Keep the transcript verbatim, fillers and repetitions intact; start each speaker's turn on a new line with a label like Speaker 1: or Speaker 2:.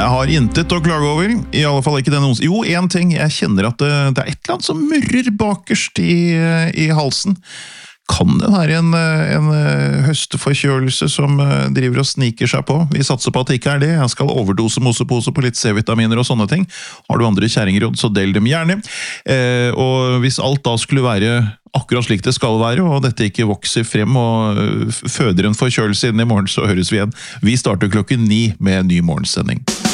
Speaker 1: Jeg har intet å klage over, i alle fall ikke denne onsdag. Jo, en ting, jeg kjenner at det, det er et eller annet som murrer bakerst i, i halsen. Kan det være en, en høstforkjølelse som driver og sniker seg på? Vi satser på at det ikke er det. Jeg skal overdose mosepose på litt C-vitaminer og sånne ting. Har du andre kjæringråd, så del dem gjerne. Eh, og hvis alt da skulle være akkurat slik det skal være, og dette ikke vokser frem og føder en forkjølelse inn i morgen, så høres vi igjen. Vi starter klokken ni med en ny morgensending.